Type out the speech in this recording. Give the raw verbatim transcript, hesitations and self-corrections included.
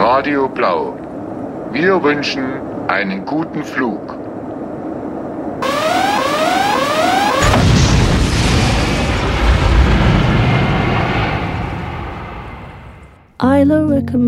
Radio Blau. Wir wünschen einen guten Flug. Isla Rica